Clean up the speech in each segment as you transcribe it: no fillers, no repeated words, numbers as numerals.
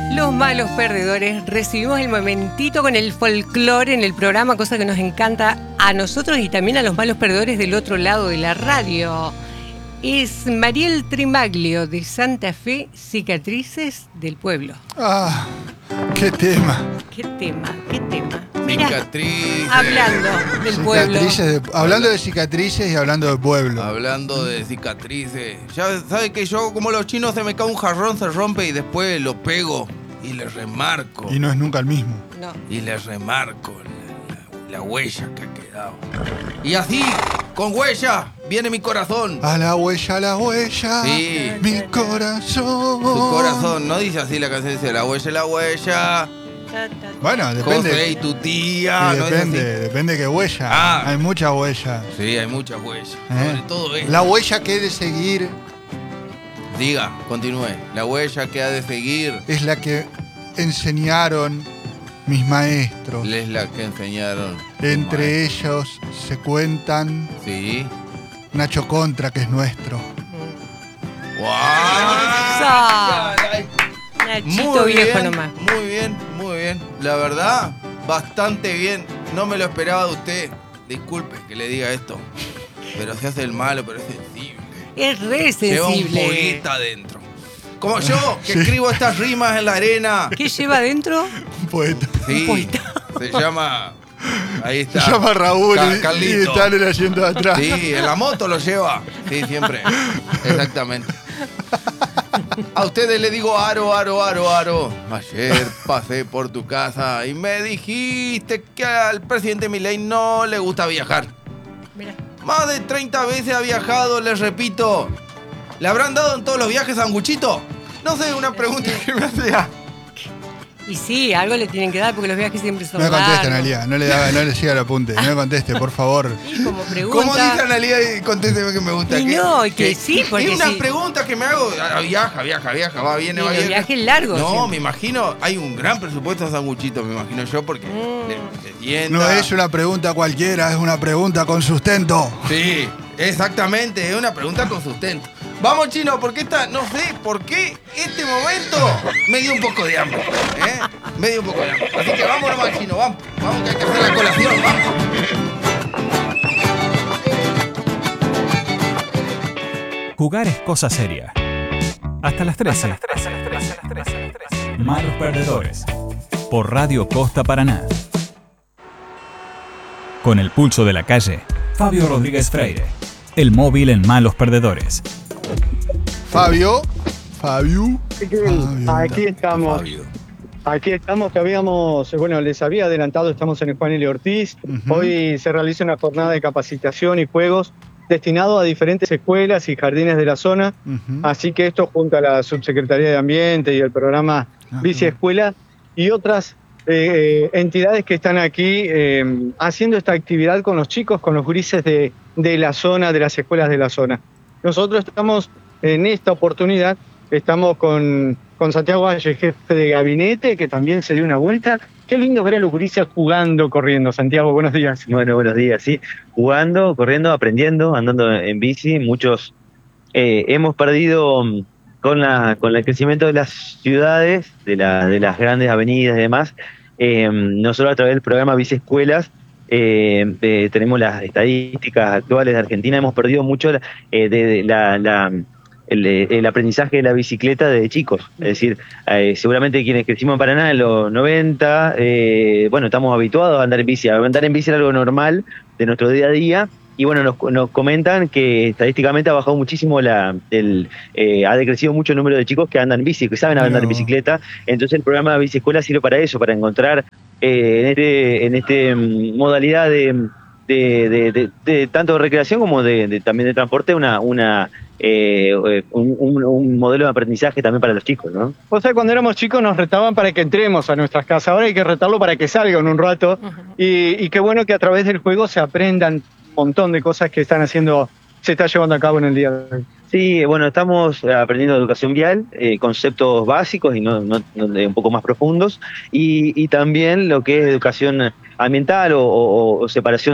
Los malos perdedores, recibimos el momentito con el folclore en el programa, cosa que nos encanta a nosotros y también a los malos perdedores del otro lado de la radio. Es Mariel Trimaglio de Santa Fe, Cicatrices del Pueblo. Ah, qué tema. ¿Qué tema? ¿Qué tema? Mirá, Cicatrices. hablando del pueblo. Hablando de cicatrices y hablando de pueblo. Hablando de cicatrices. Ya sabes que yo, como los chinos, se me cae un jarrón, se rompe y después lo pego y le remarco. Y no es nunca el mismo. No. Y le remarco la huella que ha quedado. Y así, con huella, viene mi corazón. A la huella, Sí. mi corazón. Tu corazón, no dice así la canción, dice la huella. Bueno, depende. José y tu tía. Sí, ¿no depende, es así? depende qué huella. Ah. Hay muchas huellas. Sí, hay muchas huellas. Sobre todo esta. La huella que he de seguir Diga, continúe. La huella que ha de seguir es la que enseñaron mis maestros. es la que enseñaron. Entre ellos se cuentan Sí. Nacho Contra, que es nuestro. ¡Wow! Nachito viejo nomás. Muy bien. La verdad, bastante bien. No me lo esperaba de usted. Disculpe que le diga esto. Pero se hace el malo, pero es sensible. Es re Lleva un sensible. poeta adentro. Como yo, que escribo estas rimas en la arena. ¿Qué lleva adentro? Un poeta. Sí, Un poeta. se llama... Ahí Se está. llama Raúl y Carlito. está en el asiento de atrás. Sí, en la moto lo lleva. Sí, siempre. Exactamente. A ustedes le digo aro. Ayer pasé por tu casa y me dijiste que al presidente Milei no le gusta viajar. Mira. Más de 30 veces ha viajado, les repito. ¿Le habrán dado en todos los viajes sanguchito? No sé, una pregunta que me hacía. Y sí, algo le tienen que dar porque los viajes siempre son No me conteste, largos. Analia. No le siga el apunte. No me conteste, por favor. Y como pregunta... ¿Cómo dice Analia? Y contésteme que me gusta. Y no, que sí, porque es una sí. pregunta que me hago. Viaja, va, viene, Y va, los viene. viajes largos No, siempre. me imagino, hay un gran presupuesto en sanguchito, me imagino yo, porque le tienta. No es una pregunta cualquiera, es una pregunta con sustento. Sí, exactamente, es una pregunta con sustento. Vamos, Chino, porque no sé por qué este momento me dio un poco de hambre. Me dio un poco de hambre. Así que vamos nomás, Chino, vamos que hay que hacer la colación, vamos. Jugar es cosa seria. Hasta las 13. Malos perdedores. Por Radio Costa Paraná. Con el pulso de la calle, Fabio Rodríguez Freire. El móvil en Malos Perdedores. Fabio. Aquí estamos. Fabio. Aquí estamos, que habíamos, bueno, les había adelantado, estamos en el Juan L. Ortiz. Ujú. Hoy se realiza una jornada de capacitación y juegos destinado a diferentes escuelas y jardines de la zona. Ujú. Así que esto junto a la Subsecretaría de Ambiente y el programa Ajá. Bici Escuela y otras entidades que están aquí haciendo esta actividad con los chicos, con los gurises de la zona, de las escuelas de la zona. Nosotros estamos en esta oportunidad, estamos con Santiago Valle, jefe de gabinete, que también se dio una vuelta. Qué lindo ver a los gurises jugando, corriendo. Santiago, buenos días. Bueno, buenos días, sí. Jugando, corriendo, aprendiendo, andando en bici. Muchos hemos perdido con el crecimiento de las ciudades, de las grandes avenidas y demás. Nosotros a través del programa Bici Escuelas tenemos las estadísticas actuales de Argentina. Hemos perdido mucho el aprendizaje de la bicicleta de chicos. Es decir, seguramente quienes crecimos en Paraná en los 90, bueno, estamos habituados a andar en bici. Andar en bici era algo normal de nuestro día a día. Y bueno, nos comentan que estadísticamente ha bajado muchísimo ha decrecido mucho el número de chicos que andan en bici, que saben andar en bicicleta. Entonces el programa de Bici Escuela sirve para eso, para encontrar en este modalidad de tanto de recreación como también de transporte un modelo de aprendizaje también para los chicos, ¿no? O sea, cuando éramos chicos nos retaban para que entremos a nuestras casas. Ahora hay que retarlo para que salgan un rato. Y qué bueno que a través del juego se aprendan un montón de cosas que se está llevando a cabo en el día de hoy. Sí, bueno, estamos aprendiendo educación vial, conceptos básicos y no un poco más profundos, y también lo que es educación ambiental o separación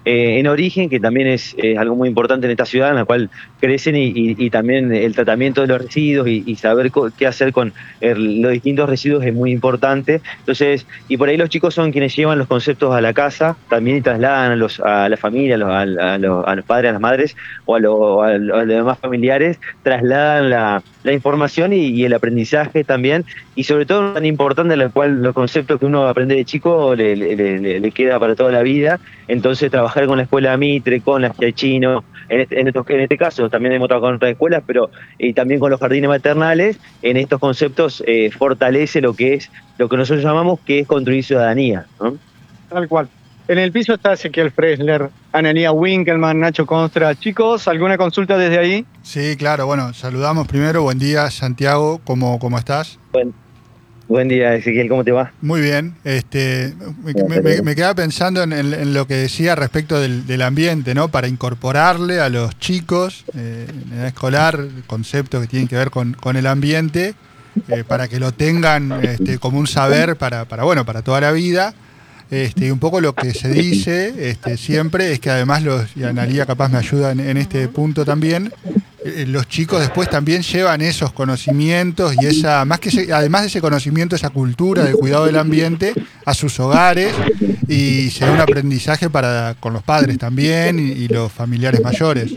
en origen, que también es algo muy importante en esta ciudad, en la cual crecen, y también el tratamiento de los residuos y saber qué hacer con los distintos residuos es muy importante. Entonces, y por ahí los chicos son quienes llevan los conceptos a la casa también y trasladan a la familia, a los padres, a las madres o a los demás familiares, trasladan la información y el aprendizaje también, y sobre todo tan importante, en la cual los conceptos que uno aprende de chico le queda para toda la vida. Entonces, trabajar con la escuela Mitre, con la escuela Chino, en este caso también hemos trabajado con otras escuelas, pero y también con los jardines maternales, en estos conceptos fortalece lo que nosotros llamamos que es construir ciudadanía, ¿no? Tal cual. En el piso está Ezequiel Fressler, Analía Winkelmann, Nacho Constra. Chicos, ¿alguna consulta desde ahí? Sí, claro, bueno, saludamos primero. Buen día, Santiago, ¿cómo estás? Buen día, Ezequiel, ¿cómo te va? Muy bien. Me quedaba pensando en lo que decía respecto del ambiente, ¿no? Para incorporarle a los chicos en edad escolar conceptos que tienen que ver con el ambiente, para que lo tengan como un saber para toda la vida. Y un poco lo que se dice siempre es que además y Analía capaz me ayuda en este punto también, los chicos después también llevan esos conocimientos y además de ese conocimiento, esa cultura del cuidado del ambiente a sus hogares, y se da un aprendizaje con los padres también y los familiares mayores.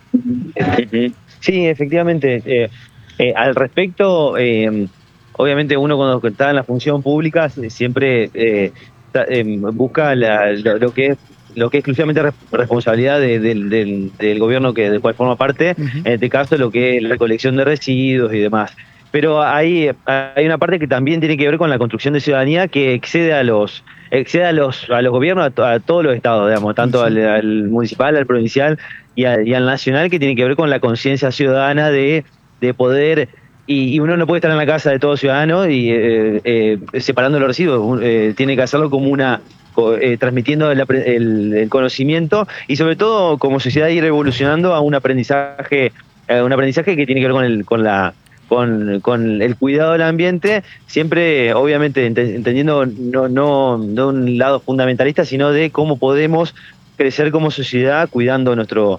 Sí, efectivamente. Al respecto, obviamente uno cuando está en la función pública siempre busca lo que es exclusivamente responsabilidad del gobierno del cual forma parte, en este caso lo que es la recolección de residuos y demás. Pero hay una parte que también tiene que ver con la construcción de ciudadanía, que excede a los gobiernos, a todos los estados, digamos, tanto al municipal, al provincial y al nacional, que tiene que ver con la conciencia ciudadana de poder. Y uno no puede estar en la casa de todo ciudadano y separando los residuos, tiene que hacerlo como transmitiendo el conocimiento, y sobre todo como sociedad ir evolucionando a un aprendizaje que tiene que ver con el cuidado del ambiente, siempre obviamente entendiendo no de un lado fundamentalista, sino de cómo podemos crecer como sociedad cuidando nuestro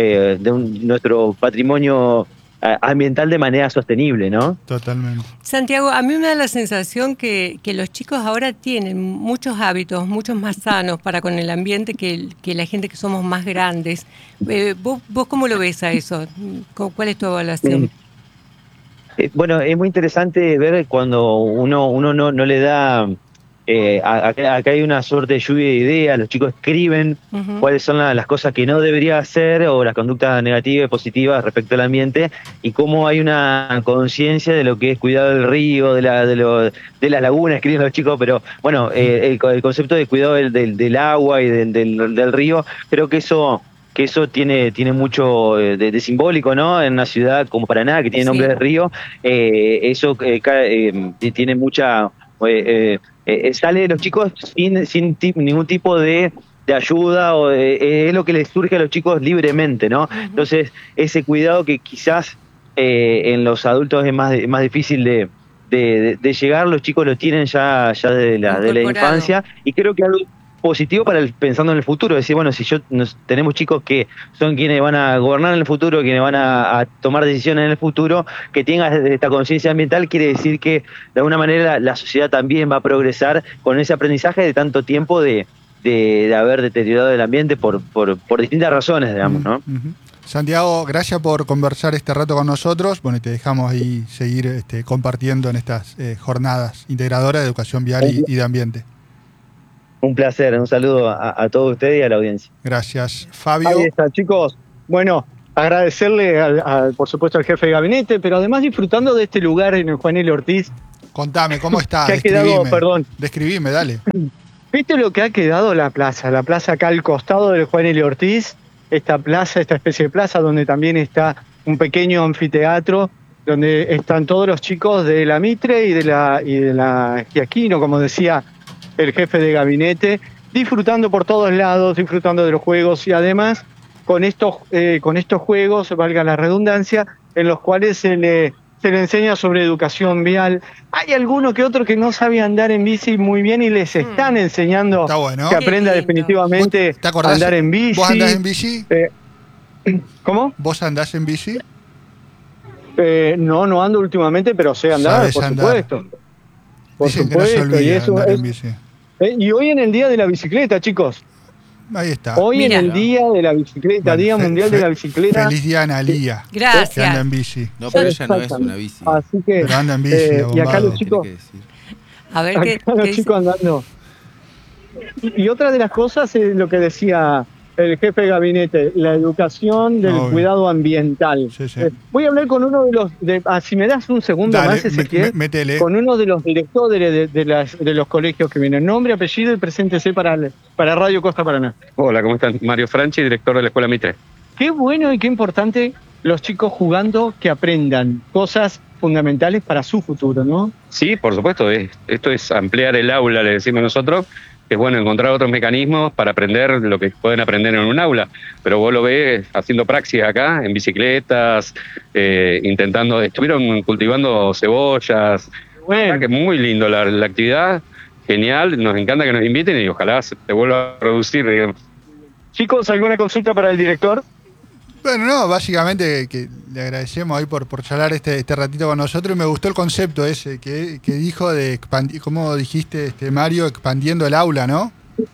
patrimonio ambiental de manera sostenible, ¿no? Totalmente. Santiago, a mí me da la sensación que los chicos ahora tienen muchos hábitos, muchos más sanos para con el ambiente que la gente que somos más grandes. ¿Vos cómo lo ves a eso? ¿Cuál es tu evaluación? Bueno, es muy interesante ver cuando uno no le da... acá hay una suerte de lluvia de ideas, los chicos escriben cuáles son las cosas que no debería hacer, o las conductas negativas y positivas respecto al ambiente, y cómo hay una conciencia de lo que es cuidado del río, de las lagunas, escriben los chicos, pero bueno, el concepto de cuidado del agua y del río, creo que eso tiene mucho de simbólico, ¿no? En una ciudad como Paraná, que tiene nombre de río, eso tiene mucha... sale de los chicos sin ningún tipo de ayuda, es lo que les surge a los chicos libremente, ¿no? Entonces, ese cuidado que quizás en los adultos es más difícil de llegar, los chicos lo tienen ya de la infancia, y creo que algo positivo pensando en el futuro, decir, bueno, si tenemos chicos que son quienes van a gobernar en el futuro, quienes van a tomar decisiones en el futuro, que tengan esta conciencia ambiental, quiere decir que de alguna manera la sociedad también va a progresar con ese aprendizaje de tanto tiempo de haber deteriorado el ambiente por distintas razones, digamos, ¿no? Santiago, gracias por conversar este rato con nosotros. Bueno, y te dejamos ahí seguir compartiendo en estas jornadas integradoras de educación vial y de ambiente. Un placer, un saludo a todos ustedes y a la audiencia. Gracias, Fabio. Ahí está, chicos. Bueno, agradecerle por supuesto al jefe de gabinete, pero además disfrutando de este lugar en el Juan L. Ortiz. Contame, ¿cómo está? Que ha quedado, perdón. Describime, dale. ¿Viste lo que ha quedado la plaza? La plaza acá al costado del Juan L. Ortiz, esta especie de plaza donde también está un pequeño anfiteatro, donde están todos los chicos de la Mitre y de la Giaquino, como decía el jefe de gabinete, disfrutando por todos lados, disfrutando de los juegos, y además con estos juegos, valga la redundancia, en los cuales se se le enseña sobre educación vial. Hay alguno que otro que no sabe andar en bici muy bien y les están enseñando Está bueno. que aprenda Qué lindo. definitivamente ¿Te acordás? a andar en bici. ¿Vos andás en bici? ¿Cómo? ¿Vos andás en bici? No ando últimamente, pero sé andar, Sabés por andar. supuesto. Por Dicen que no se supuesto, y olvida eso andar es. en bici. Y hoy en el Día de la Bicicleta, chicos. Ahí está. Hoy Mira. en el Día de la Bicicleta, Bueno, Día Mundial de la Bicicleta. Feliz día a Analía. Gracias. Que anda en bici. No, pero ella no es una bici. Así que, Pero anda en bici, y acá abombado. los chicos, Tiene que decir. A ver qué, acá los qué dice. chicos andando. Y otra de las cosas es lo que decía el jefe de gabinete, la educación del Obvio. cuidado ambiental. Sí, sí. Voy a hablar con uno de los, si me das un segundo Dale, más, Ezequiel, métele. con uno de los directores de los colegios que vienen. Nombre, apellido y preséntese para Radio Costa Paraná. Hola, ¿cómo están? Mario Franchi, director de la Escuela Mitre. Qué bueno y qué importante los chicos jugando que aprendan cosas fundamentales para su futuro, ¿no? Sí, por supuesto, esto es ampliar el aula, le decimos nosotros. Es bueno encontrar otros mecanismos para aprender lo que pueden aprender en un aula, pero vos lo ves haciendo praxis acá, en bicicletas, estuvieron cultivando cebollas. Bueno, Que muy lindo la actividad, genial, nos encanta que nos inviten y ojalá se vuelva a producir, digamos. chicos, ¿alguna consulta para el director? Bueno, no, básicamente que le agradecemos ahí por charlar este ratito con nosotros y me gustó el concepto ese que dijo de expandir, ¿cómo dijiste, Mario? Expandiendo el aula, ¿no?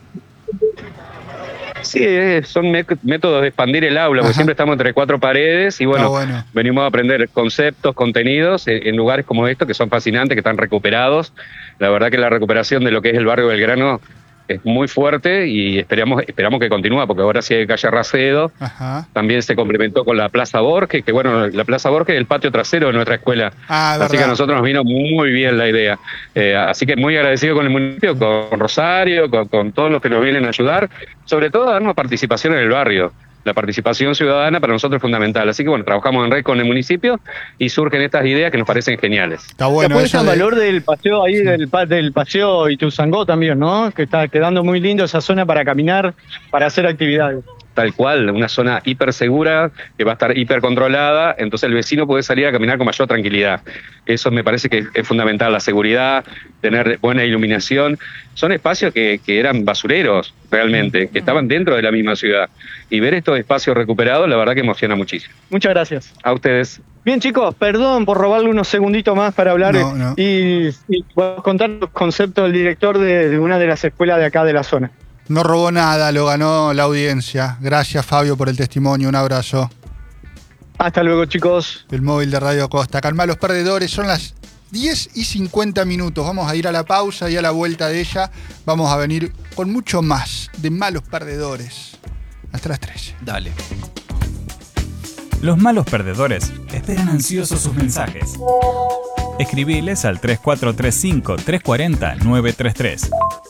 Sí, son métodos de expandir el aula, porque Ajá. siempre estamos entre cuatro paredes y bueno, venimos a aprender conceptos, contenidos en lugares como estos que son fascinantes, que están recuperados. La verdad que la recuperación de lo que es el barrio Belgrano es muy fuerte y esperamos que continúe, porque ahora sí hay calle Racedo. Ajá. También se complementó con la Plaza Borges, que bueno, la Plaza Borges es el patio trasero de nuestra escuela. Ah, Así que verdad. a nosotros nos vino muy bien la idea. Así que muy agradecido con el municipio, con Rosario, con todos los que nos vienen a ayudar, sobre todo a darnos participación en el barrio. La participación ciudadana para nosotros es fundamental. Así que bueno, trabajamos en red con el municipio y surgen estas ideas que nos parecen geniales. Está bueno Después eso el de- valor del paseo ahí, del paseo Ituzaingó también, ¿no? Que está quedando muy lindo esa zona para caminar, para hacer actividades. Tal cual, una zona hiper segura, que va a estar hiper controlada, entonces el vecino puede salir a caminar con mayor tranquilidad. Eso me parece que es fundamental, la seguridad, tener buena iluminación. Son espacios que eran basureros, realmente, que estaban dentro de la misma ciudad. Y ver estos espacios recuperados, la verdad que emociona muchísimo. Muchas gracias. A ustedes. Bien, chicos, perdón por robarle unos segunditos más para hablar No. y voy a contar los conceptos del director de una de las escuelas de acá de la zona. No robó nada, lo ganó la audiencia. Gracias, Fabio, por el testimonio. Un abrazo. Hasta luego, chicos. El móvil de Radio Costa. Calma los perdedores, son las 10:50. Vamos a ir a la pausa y a la vuelta de ella vamos a venir con mucho más de Malos Perdedores. Hasta las 13. Dale. Los malos perdedores esperan ansiosos sus mensajes. Escribiles al 3435-340-933.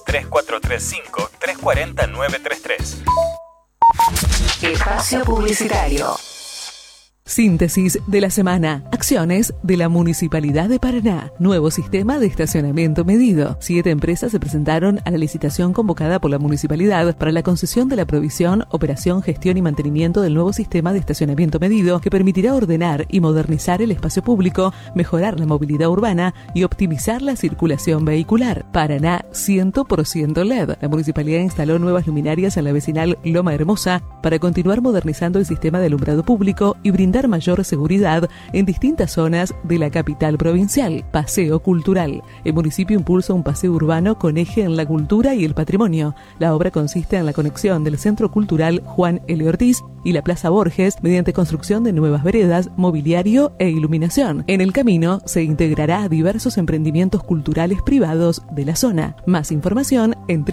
3435-340-933. Espacio publicitario. Síntesis de la semana. Acciones de la Municipalidad de Paraná. Nuevo sistema de estacionamiento medido. 7 empresas se presentaron a la licitación convocada por la Municipalidad para la concesión de la provisión, operación, gestión y mantenimiento del nuevo sistema de estacionamiento medido que permitirá ordenar y modernizar el espacio público, mejorar la movilidad urbana y optimizar la circulación vehicular. Paraná 100% LED. La Municipalidad instaló nuevas luminarias en la vecinal Loma Hermosa para continuar modernizando el sistema de alumbrado público y brindar mayor seguridad en distintas zonas de la capital provincial. Paseo cultural. El municipio impulsa un paseo urbano con eje en la cultura y el patrimonio. La obra consiste en la conexión del Centro Cultural Juan L. Ortiz y la Plaza Borges mediante construcción de nuevas veredas, mobiliario e iluminación. En el camino se integrará a diversos emprendimientos culturales privados de la zona. Más información en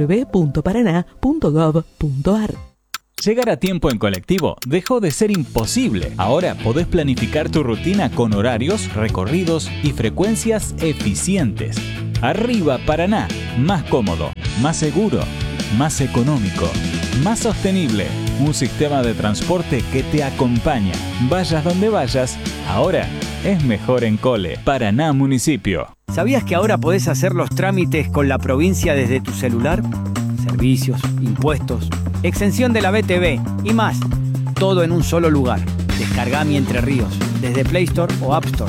www.paraná.gov.ar. Llegar a tiempo en colectivo dejó de ser imposible. Ahora podés planificar tu rutina con horarios, recorridos y frecuencias eficientes. Arriba Paraná, más cómodo, más seguro, más económico, más sostenible. Un sistema de transporte que te acompaña. Vayas donde vayas, ahora es mejor en Cole. Paraná Municipio. ¿Sabías que ahora podés hacer los trámites con la provincia desde tu celular? Servicios, impuestos, exención de la BTV y más. Todo en un solo lugar. Descargá Mi Entre Ríos desde Play Store o App Store.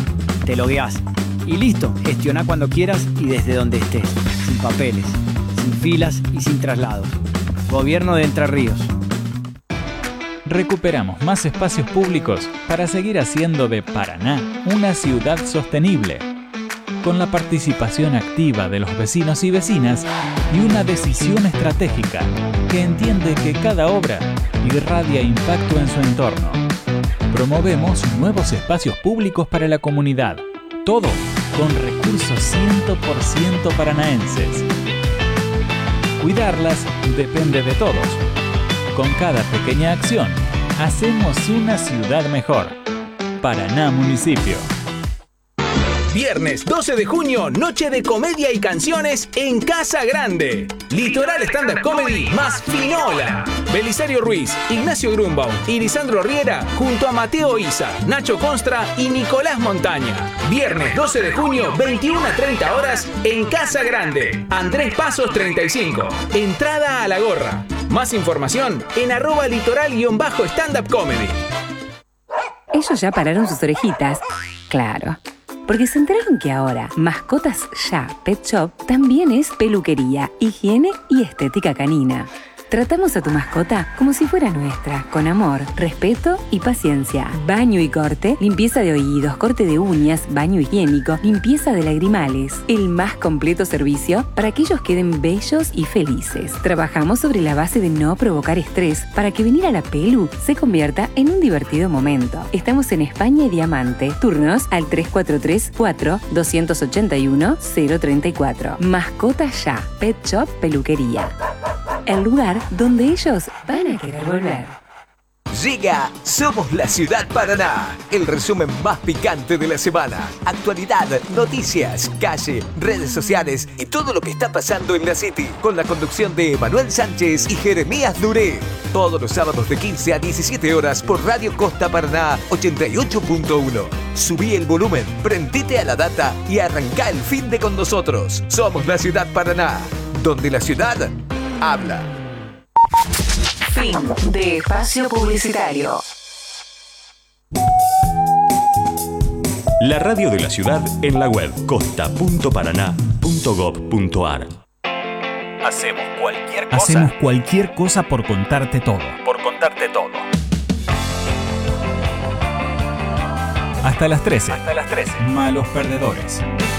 te logueás. Y listo, gestioná cuando quieras y desde donde estés. Sin papeles, sin filas y sin traslados. Gobierno de Entre Ríos. Recuperamos más espacios públicos para seguir haciendo de Paraná una ciudad sostenible, con la participación activa de los vecinos y vecinas y una decisión estratégica que entiende que cada obra irradia impacto en su entorno. Promovemos nuevos espacios públicos para la comunidad, todo con recursos 100% paranaenses. Cuidarlas depende de todos. Con cada pequeña acción, hacemos una ciudad mejor. Paraná Municipio. Viernes 12 de junio, noche de comedia y canciones en Casa Grande. Litoral Stand Up Comedy más Finola. Belisario Ruiz, Ignacio Grunbaum y Lisandro Riera junto a Mateo Isa, Nacho Constra y Nicolás Montaña. Viernes 12 de junio, 21 a 30 horas en Casa Grande. Andrés Pasos 35. Entrada a la gorra. Más información en @litoral_stand-up comedy. Ellos ya pararon sus orejitas. Claro. Porque se enteraron que ahora Mascotas Ya Pet Shop también es peluquería, higiene y estética canina. Tratamos a tu mascota como si fuera nuestra, con amor, respeto y paciencia. Baño y corte, limpieza de oídos, corte de uñas, baño higiénico, limpieza de lagrimales. El más completo servicio para que ellos queden bellos y felices. Trabajamos sobre la base de no provocar estrés para que venir a la pelu se convierta en un divertido momento. Estamos en España y Diamante. Turnos al 3434-281-034. Mascotas Ya Pet Shop Peluquería. El lugar donde ellos van a querer volver. Llega Somos la Ciudad Paraná, el resumen más picante de la semana. Actualidad, noticias, calle, redes sociales y todo lo que está pasando en la City. Con la conducción de Manuel Sánchez y Jeremías Duré. Todos los sábados de 15 a 17 horas por Radio Costa Paraná 88.1. Subí el volumen, prendete a la data y arrancá el fin de con nosotros. Somos la Ciudad Paraná, donde la ciudad habla. Fin de espacio publicitario. La radio de la ciudad en la web costa.paraná.gov.ar. Hacemos cualquier cosa por contarte todo. Hasta las 13. Malos perdedores.